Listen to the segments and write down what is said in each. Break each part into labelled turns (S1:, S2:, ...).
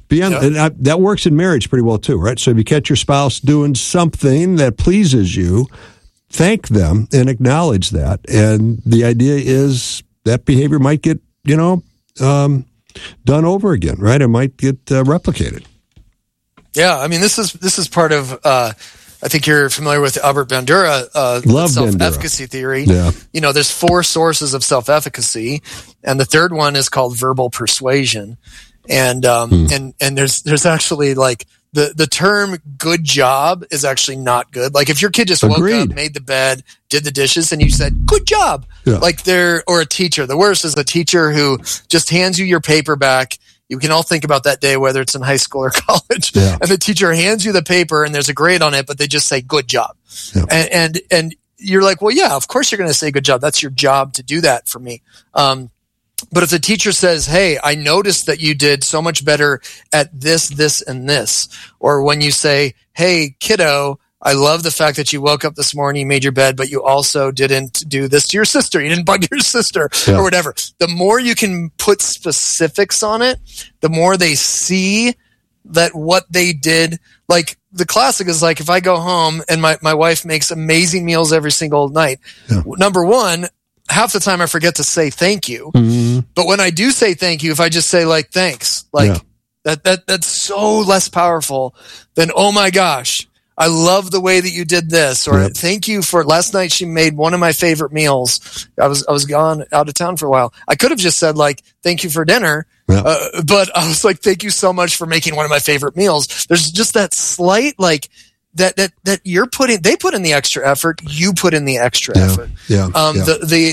S1: And that works in marriage pretty well too, right? So if you catch your spouse doing something that pleases you, thank them and acknowledge that. And the idea is that behavior might get, done over again, right? It might get replicated.
S2: Yeah, I mean, this is part of. I think you're familiar with Albert Bandura, self-efficacy theory.
S1: Yeah.
S2: There's 4 sources of self-efficacy, and the third one is called verbal persuasion. And there's actually like the term "good job" is actually not good. Like if your kid just woke up, made the bed, did the dishes, and you said "good job," or a teacher. The worst is a teacher who just hands you your paper back. You can all think about that day, whether it's in high school or college, and the teacher hands you the paper and there's a grade on it, but they just say "good job," and you're like, well, yeah, of course you're going to say "good job." That's your job to do that for me. But if the teacher says, "Hey, I noticed that you did so much better at this, this, and this," or when you say, "Hey, kiddo, I love the fact that you woke up this morning, you made your bed, but you also didn't do this to your sister. You didn't bug your sister," or whatever. The more you can put specifics on it, the more they see that what they did. Like the classic is like if I go home and my wife makes amazing meals every single night. Yeah. Number one, half the time I forget to say thank you. Mm-hmm. But when I do say thank you, if I just say like thanks, that's so less powerful than, oh my gosh, I love the way that you did this, or thank you for last night. She made one of my favorite meals. I was gone out of town for a while. I could have just said like, thank you for dinner. But I was like, thank you so much for making one of my favorite meals. There's just that slight, like that they put in the extra effort. You put in the extra effort. The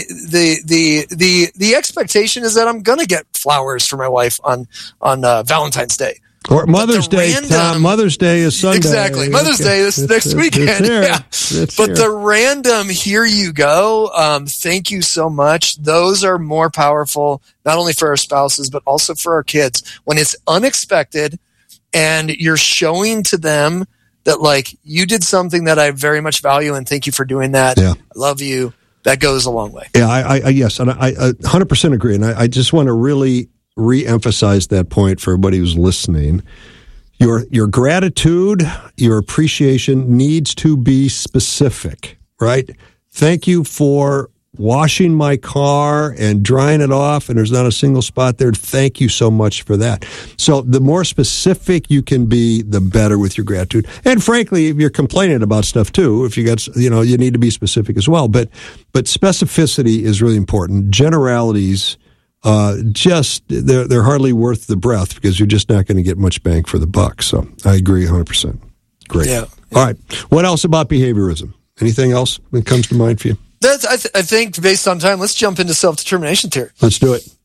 S2: expectation is that I'm going to get flowers for my wife on Valentine's Day.
S1: Or Mother's Day. Mother's Day is Sunday.
S2: Exactly. Mother's Day is next weekend. The random, here you go. Thank you so much. Those are more powerful, not only for our spouses, but also for our kids. When it's unexpected and you're showing to them that like you did something that I very much value and thank you for doing that. Yeah. I love you. That goes a long way.
S1: Yeah, yes. And I 100% agree. And I just want to really re-emphasize that point for everybody who's listening. Your gratitude, your appreciation needs to be specific, right? Thank you for washing my car and drying it off, and there's not a single spot there. Thank you so much for that. So the more specific you can be, the better with your gratitude. And frankly, if you're complaining about stuff too, if you got, you need to be specific as well. But specificity is really important. Generalities, they're hardly worth the breath because you're just not going to get much bang for the buck. So I agree 100%. Great. Yeah. All right. What else about behaviorism? Anything else that comes to mind for you?
S2: I think based on time, let's jump into self-determination theory.
S1: Let's do it.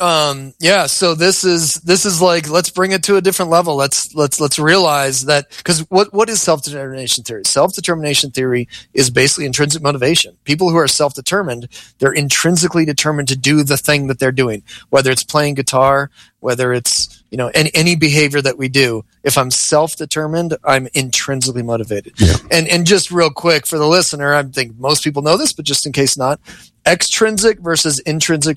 S2: So this is like, let's bring it to a different level. Let's realize that, because what is self-determination theory? Self-determination theory is basically intrinsic motivation. People who are self-determined, they're intrinsically determined to do the thing that they're doing, whether it's playing guitar, whether it's, any behavior that we do. If I'm self-determined, I'm intrinsically motivated. Yeah. And just real quick for the listener, I think most people know this, but just in case not, extrinsic versus intrinsic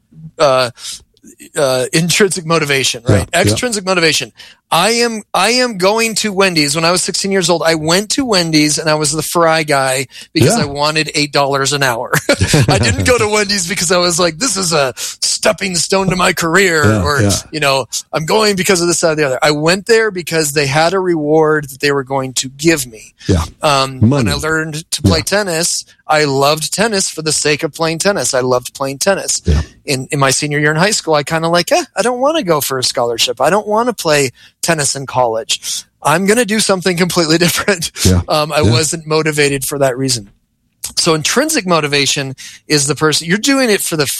S2: motivation, right? Extrinsic motivation. I am going to Wendy's. When I was 16 years old, I went to Wendy's and I was the fry guy because I wanted $8 an hour. I didn't go to Wendy's because I was like, this is a stepping stone to my career, I'm going because of this, that, or the other. I went there because they had a reward that they were going to give me. When I learned to play tennis, I loved tennis for the sake of playing tennis. I loved playing tennis. In my senior year in high school, I kind of like, I don't want to go for a scholarship. I don't want to play tennis in college. I'm going to do something completely different. I wasn't motivated for that reason. So intrinsic motivation is the person, you're doing it for the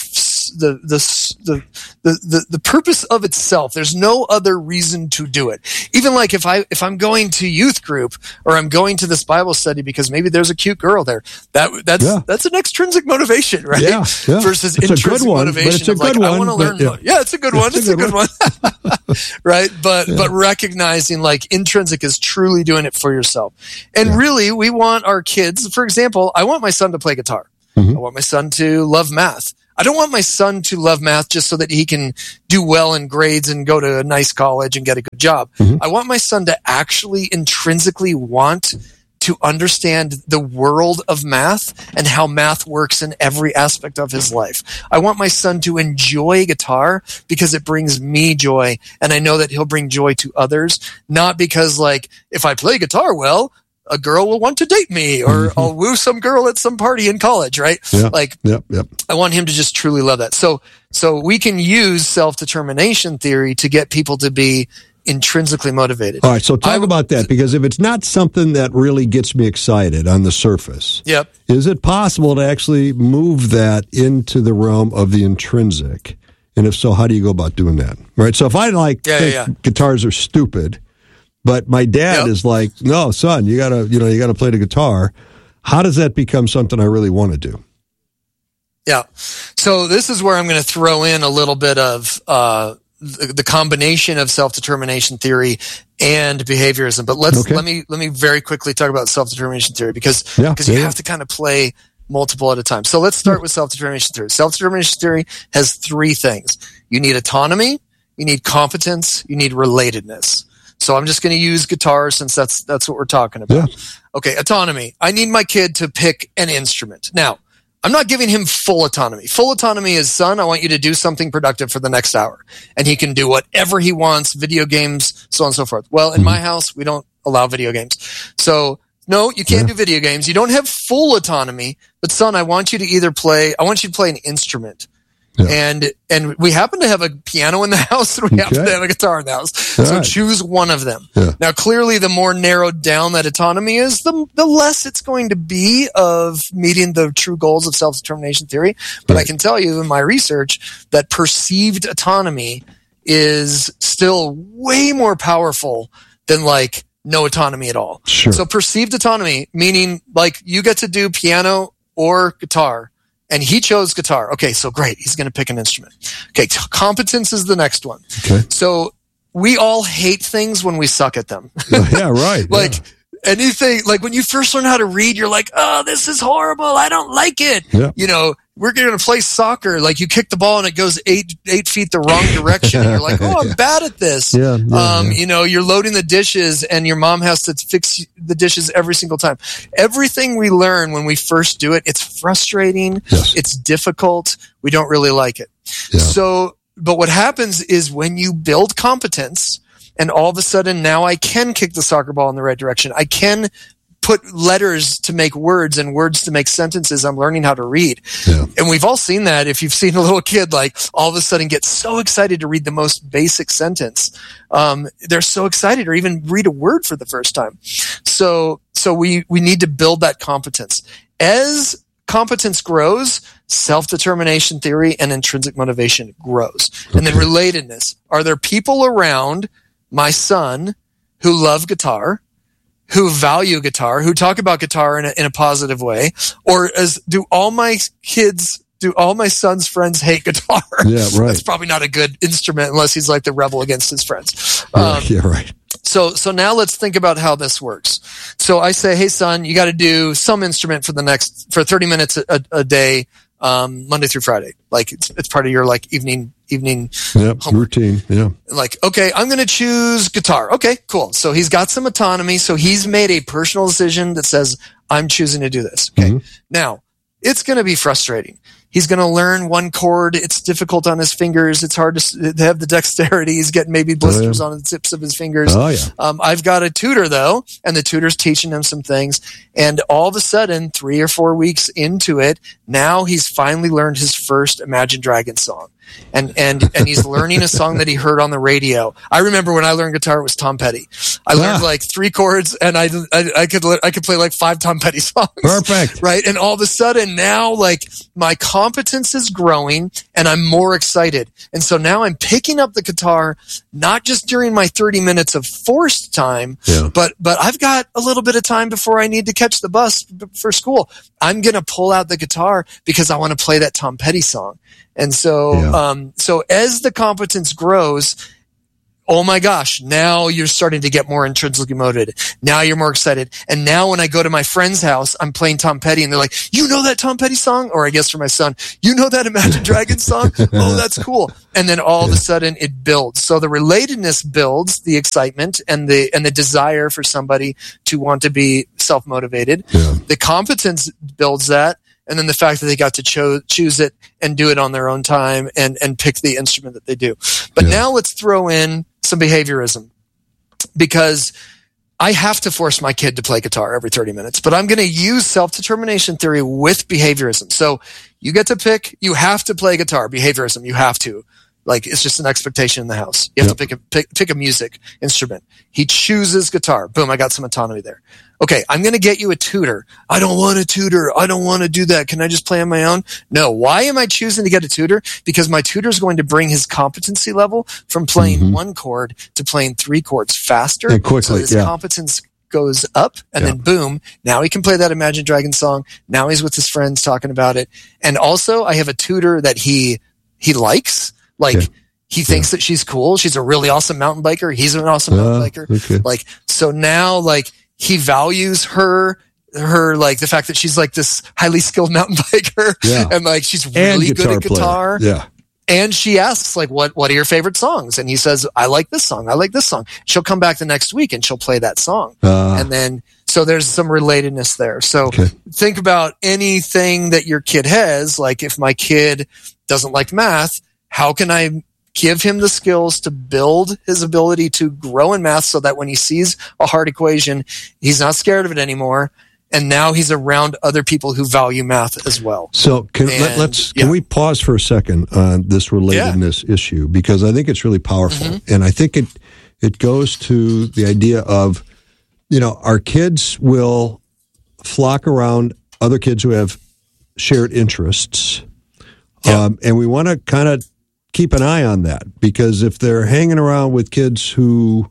S2: purpose of itself. There's no other reason to do it. Even like if I'm going to youth group or I'm going to this Bible study because maybe there's a cute girl there, that's an extrinsic motivation, right? Versus it's intrinsic motivation. I want to learn more. It's a good one. It's a good one. Right? But recognizing like intrinsic is truly doing it for yourself. And really we want our kids, for example, I want my son to play guitar. Mm-hmm. I want my son to love math. I don't want my son to love math just so that he can do well in grades and go to a nice college and get a good job. I want my son to actually intrinsically want to understand the world of math and how math works in every aspect of his life. I want my son to enjoy guitar because it brings me joy, and I know that he'll bring joy to others, not because, like, if I play guitar well, a girl will want to date me, or I'll woo some girl at some party in college, right? I want him to just truly love that. So we can use self-determination theory to get people to be intrinsically motivated.
S1: All right, so talk about that, because if it's not something that really gets me excited on the surface, is it possible to actually move that into the realm of the intrinsic? And if so, how do you go about doing that? Right. So if I think guitars are stupid, but my dad is like, no, son, you gotta play the guitar. How does that become something I really want to do?
S2: Yeah. So this is where I'm going to throw in a little bit of the combination of self-determination theory and behaviorism. But let me very quickly talk about self-determination theory because you have to kind of play multiple at a time. So let's start with self-determination theory. Self-determination theory has three things. You need autonomy, you need competence, you need relatedness. So I'm just going to use guitar since that's what we're talking about. Okay, autonomy. I need my kid to pick an instrument. Now, I'm not giving him full autonomy. Full autonomy is, son, I want you to do something productive for the next hour. And he can do whatever he wants, video games, so on and so forth. Well, in my house, we don't allow video games. So, no, you can't do video games. You don't have full autonomy, but son, I want you to play an instrument. And we happen to have a piano in the house, and we happen to have a guitar in the house. So choose one of them. Now, clearly, the more narrowed down that autonomy is, the less it's going to be of meeting the true goals of self-determination theory. But I can tell you in my research that perceived autonomy is still way more powerful than like no autonomy at all. So perceived autonomy, meaning like you get to do piano or guitar. And he chose guitar. Okay, so great. He's going to pick an instrument. Okay, competence is the next one. Okay. So we all hate things when we suck at them. Anything, like when you first learn how to read, you're like, oh, this is horrible. I don't like it. You know, we're going to play soccer. Like you kick the ball and it goes 8 feet the wrong direction. And you're like, oh, I'm bad at this. You know, you're loading the dishes and your mom has to fix the dishes every single time. Everything we learn when we first do it, it's frustrating. It's difficult. We don't really like it. So, but what happens is when you build competence, and all of a sudden now I can kick the soccer ball in the right direction. I can put letters to make words and words to make sentences. I'm learning how to read. And we've all seen that. If you've seen a little kid, like all of a sudden get so excited to read the most basic sentence. They're so excited, or even read a word for the first time. So we need to build that competence. As competence grows, self-determination theory and intrinsic motivation grows. And then relatedness. Are there people around my son who love guitar, who value guitar, who talk about guitar in a positive way? Or do all my son's friends hate guitar? That's probably not a good instrument unless he's like the rebel against his friends. So now let's think about how this works. So I say, hey son, you got to do some instrument for 30 minutes a day, Monday through Friday. Like it's part of your like evening
S1: routine.
S2: Like, okay, I'm going to choose guitar. Okay, cool. So he's got some autonomy. So he's made a personal decision that says, I'm choosing to do this. Okay. Now it's going to be frustrating. He's going to learn one chord. It's difficult on his fingers. It's hard to have the dexterity. He's getting maybe blisters on the tips of his fingers. I've got a tutor though, and the tutor's teaching him some things. And all of a sudden, 3 or 4 weeks into it, now he's finally learned his first Imagine Dragons song. And he's learning a song that he heard on the radio. I remember when I learned guitar, it was Tom Petty. I learned like 3 chords, and I could play like 5 Tom Petty songs.
S1: Perfect.
S2: Right. And all of a sudden now, like my competence is growing and I'm more excited. And so now I'm picking up the guitar, not just during my 30 minutes of forced time, but I've got a little bit of time before I need to catch the bus for school. I'm going to pull out the guitar because I want to play that Tom Petty song. And so, so as the competence grows, oh my gosh, now you're starting to get more intrinsically motivated. Now you're more excited. And now when I go to my friend's house, I'm playing Tom Petty and they're like, you know that Tom Petty song? Or I guess for my son, you know that Imagine Dragons song? Oh, that's cool. And then all of a sudden it builds. So the relatedness builds the excitement and the desire for somebody to want to be self-motivated. Yeah. The competence builds that. And then the fact that they got to choose it and do it on their own time and pick the instrument that they do. But now let's throw in some behaviorism, because I have to force my kid to play guitar every 30 minutes, but I'm going to use self-determination theory with behaviorism. So you get to pick, you have to play guitar. Behaviorism, you have to. Like, it's just an expectation in the house. You have to pick a music instrument. He chooses guitar. Boom, I got some autonomy there. Okay, I'm going to get you a tutor. I don't want a tutor. I don't want to do that. Can I just play on my own? No. Why am I choosing to get a tutor? Because my tutor is going to bring his competency level from playing one chord to playing 3 chords faster.
S1: And quickly,
S2: so his competence goes up, and then boom, now he can play that Imagine Dragons song. Now he's with his friends talking about it. And also, I have a tutor that he likes. Like, he thinks that she's cool. She's a really awesome mountain biker. He's an awesome mountain biker. Okay. Like, so now, like, he values her, like, the fact that she's like this highly skilled mountain biker. Yeah. And like, she's really good at guitar.
S1: Yeah.
S2: And she asks, like, what are your favorite songs? And he says, I like this song. I like this song. She'll come back the next week and she'll play that song. And then, so there's some relatedness there. So think about anything that your kid has. Like, if my kid doesn't like math, how can I give him the skills to build his ability to grow in math so that when he sees a hard equation, he's not scared of it anymore. And now he's around other people who value math as well.
S1: So can we pause for a second on this relatedness issue? Because I think it's really powerful. And I think it goes to the idea of, our kids will flock around other kids who have shared interests. And we want to kind of keep an eye on that, because if they're hanging around with kids who,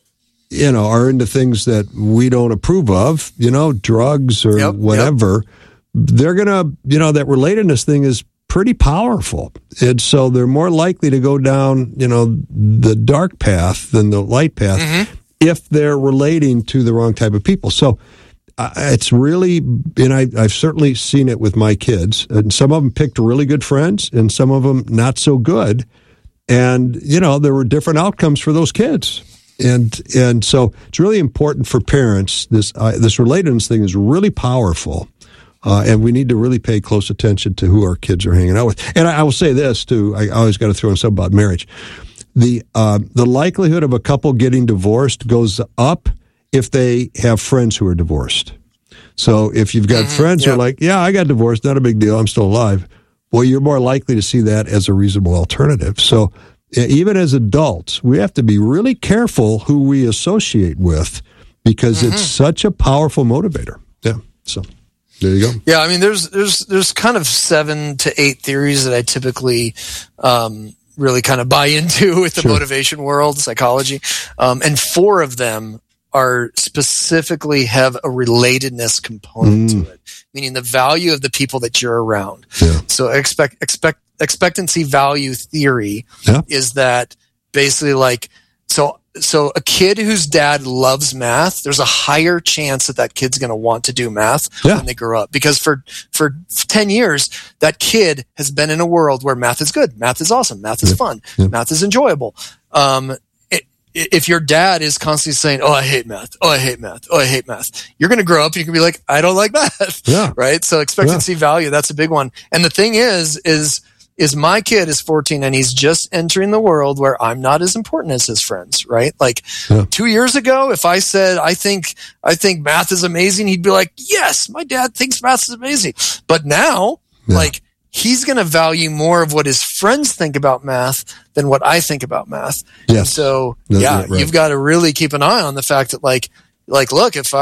S1: are into things that we don't approve of, drugs or whatever, they're going to, that relatedness thing is pretty powerful. And so they're more likely to go down, the dark path than the light path if they're relating to the wrong type of people. So it's really, and I've certainly seen it with my kids, and some of them picked really good friends and some of them not so good. And, there were different outcomes for those kids. And so it's really important for parents. This relatedness thing is really powerful. And we need to really pay close attention to who our kids are hanging out with. And I will say this too, I always got to throw in something about marriage. The likelihood of a couple getting divorced goes up if they have friends who are divorced. So if you've got friends who are like, I got divorced, not a big deal, I'm still alive, well, you're more likely to see that as a reasonable alternative. So even as adults, we have to be really careful who we associate with, because it's such a powerful motivator. Yeah, so there you go.
S2: Yeah, I mean, there's kind of 7 to 8 theories that I typically really kind of buy into with the motivation world, psychology, and 4 of them are specifically have a relatedness component to it, meaning the value of the people that you're around. Yeah. So expectancy value theory is that basically like, so a kid whose dad loves math, there's a higher chance that kid's going to want to do math when they grow up, because for 10 years, that kid has been in a world where math is good. Math is awesome. Math is fun. Math is enjoyable. If your dad is constantly saying, oh, I hate math. Oh, I hate math. Oh, I hate math. You're going to grow up and you can be like, I don't like math. Yeah. Right. So expectancy value, that's a big one. And the thing is my kid is 14 and he's just entering the world where I'm not as important as his friends. Right. Like 2 years ago, if I said, I think math is amazing, he'd be like, yes, my dad thinks math is amazing. But now, like, he's going to value more of what his friends think about math than what I think about math. Yes. And so, you've got to really keep an eye on the fact that like, look, if I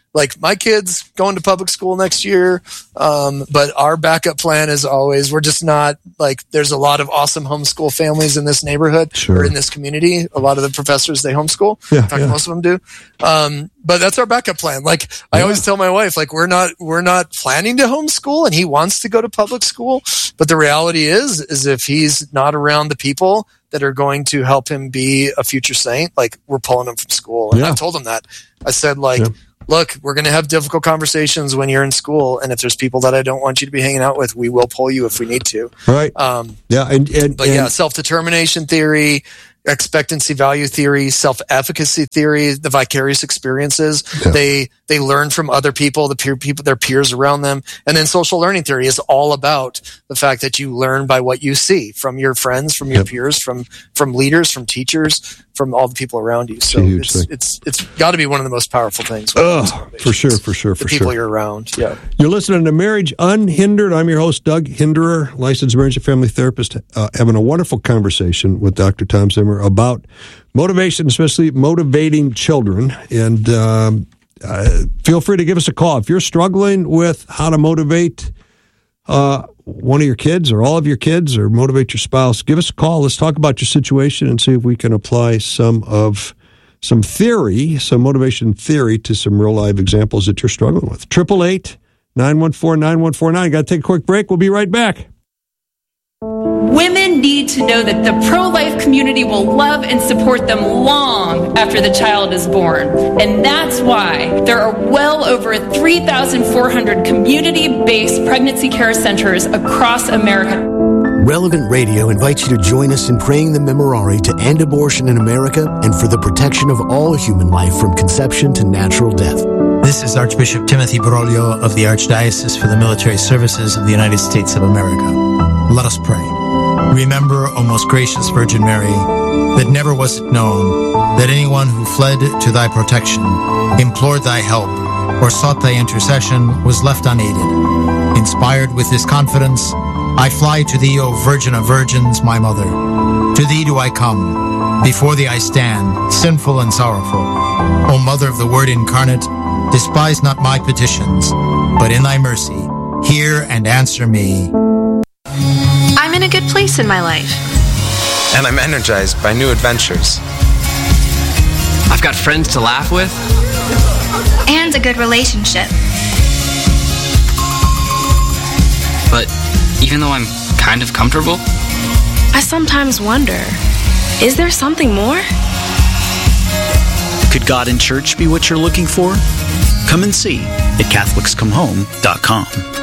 S2: like my kid's going to public school next year. But our backup plan is always, we're just not like, there's a lot of awesome homeschool families in this neighborhood or in this community. A lot of the professors, they homeschool. In fact, most of them do. But that's our backup plan. Like I always tell my wife, like we're not planning to homeschool, and he wants to go to public school. But the reality is if he's not around the people that are going to help him be a future saint, like we're pulling him from school. And I've told him that. I said, like, look, we're going to have difficult conversations when you're in school. And if there's people that I don't want you to be hanging out with, we will pull you if we need to.
S1: Right.
S2: Self-determination theory, expectancy value theory, self-efficacy theory, the vicarious experiences. They learn from other people, their peers around them. And then social learning theory is all about the fact that you learn by what you see from your friends, from your peers, from leaders, from teachers, from all the people around you. So it's got to be one of the most powerful things.
S1: For sure.
S2: The people you're around. Yeah.
S1: You're listening to Marriage Unhindered. I'm your host, Doug Hinderer, licensed marriage and family therapist, having a wonderful conversation with Dr. Tom Zimmer about motivation, especially motivating children. And feel free to give us a call. If you're struggling with how to motivate one of your kids or all of your kids or motivate your spouse, give us a call. Let's talk about your situation and see if we can apply some motivation theory to some real life examples that you're struggling with. 888-914-9149. Got to take a quick break. We'll be right back.
S3: Women need to know that the pro-life community will love and support them long after the child is born. And that's why there are well over 3,400 community-based pregnancy care centers across America.
S4: Relevant Radio invites you to join us in praying the Memorare to end abortion in America and for the protection of all human life from conception to natural death.
S5: This is Archbishop Timothy Broglio of the Archdiocese for the Military Services of the United States of America. Let us pray. Remember, O most gracious Virgin Mary, that never was it known that anyone who fled to thy protection, implored thy help, or sought thy intercession was left unaided. Inspired with this confidence, I fly to thee, O Virgin of Virgins, my Mother. To thee do I come. Before thee I stand, sinful and sorrowful. O Mother of the Word incarnate, despise not my petitions, but in thy mercy, hear and answer me.
S6: I'm in a good place in my life.
S7: And I'm energized by new adventures.
S8: I've got friends to laugh with.
S9: And a good relationship.
S8: But even though I'm kind of comfortable,
S6: I sometimes wonder, is there something more?
S10: Could God and church be what you're looking for? Come and see at CatholicsComeHome.com.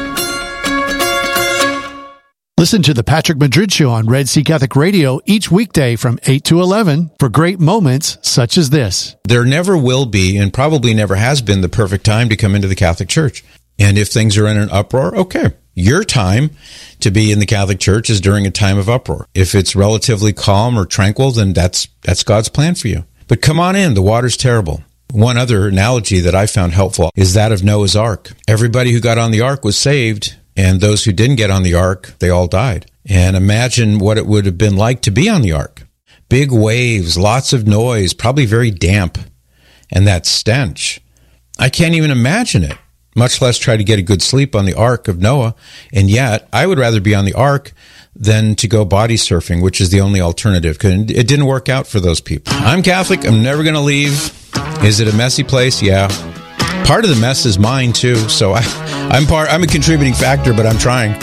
S11: Listen to the Patrick Madrid Show on Red Sea Catholic Radio each weekday from 8 to 11 for great moments such as this.
S12: There never will be, and probably never has been, the perfect time to come into the Catholic Church. And if things are in an uproar, okay. Your time to be in the Catholic Church is during a time of uproar. If it's relatively calm or tranquil, then that's God's plan for you. But come on in. The water's terrible. One other analogy that I found helpful is that of Noah's Ark. Everybody who got on the ark was saved, and those who didn't get on the ark, they all died. And imagine what it would have been like to be on the ark. Big waves, lots of noise, probably very damp, and that stench. I can't even imagine it, much less try to get a good sleep on the ark of Noah. And yet, I would rather be on the ark than to go body surfing, which is the only alternative, because it didn't work out for those people. I'm Catholic. I'm never going to leave. Is it a messy place? Yeah. Part of the mess is mine, too, so I'm a contributing factor, but I'm trying.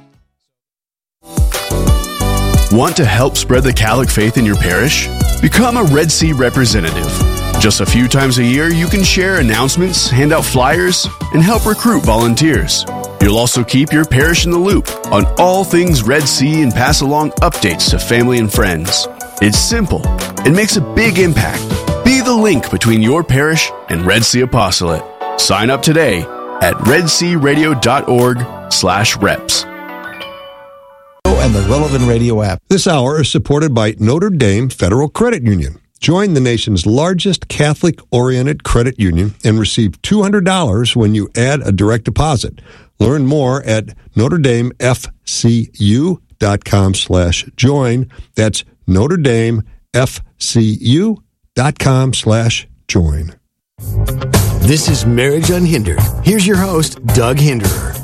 S13: Want to help spread the Catholic faith in your parish? Become a Red Sea representative. Just a few times a year, you can share announcements, hand out flyers, and help recruit volunteers. You'll also keep your parish in the loop on all things Red Sea and pass along updates to family and friends. It's simple and makes a big impact. Be the link between your parish and Red Sea Apostolate. Sign up today at redsearadio.org/reps.
S14: And the Relevant Radio app.
S1: This hour is supported by Notre Dame Federal Credit Union. Join the nation's largest Catholic-oriented credit union and receive $200 when you add a direct deposit. Learn more at NotreDameFCU.com/join. That's NotreDameFCU.com/join.
S4: This is Marriage Unhindered. Here's your host, Doug Hinderer.